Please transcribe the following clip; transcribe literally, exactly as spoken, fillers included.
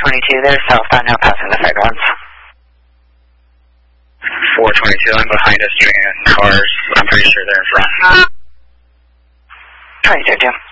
twenty-two there, southbound now passing the freight ones. four twenty-two, I'm behind us, stringing cars. I'm pretty sure they're in front. twenty-two, Jim.